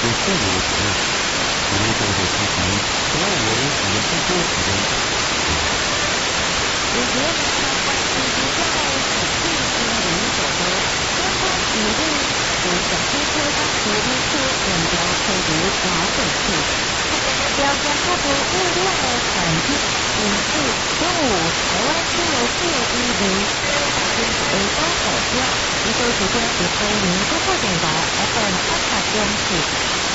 设立的时候，我们在这之前，主要我们可能不多时间。 有些人相关信息在统计经理所得，相关比例由小推车当独立车目标推入老本处，这个目标将克服物量的转变，因此中午台湾自由市以为大金为高目标，一周时间是2000多个电话，FM 88.4。